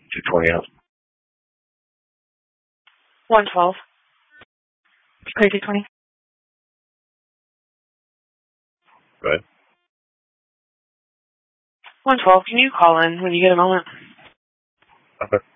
220 out. 112. Clear 220. Go ahead. 112, can you call in when you get a moment? Okay.